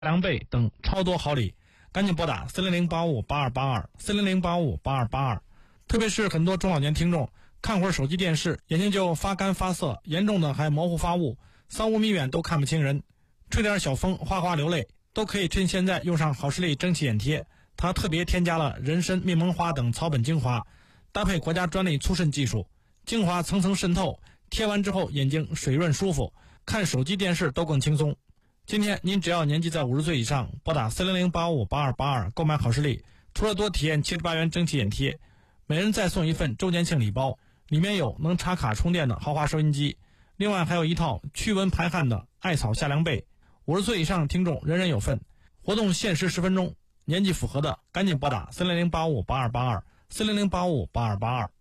凉被等超多好礼，赶紧拨打400858282，400858282。特别是很多中老年听众，看会儿手机电视，眼睛就发干发涩，严重的还模糊发雾，3、5米远都看不清人，吹点小风哗哗流泪，都可以趁现在用上好视力蒸汽眼贴。它特别添加了人参、蜜檬花等草本精华，搭配国家专利粗渗技术，精华层层渗透，贴完之后眼睛水润舒服，看手机电视都更轻松。今天您只要年纪在50岁以上，拨打400858282购买好视力，除了多体验78元蒸汽眼贴，每人再送一份周年庆礼包，里面有能插卡充电的豪华收音机，另外还有一套驱蚊排汗的艾草夏凉被。50岁以上听众人人有份，活动限时10分钟，年纪符合的赶紧拨打400858282，400858282。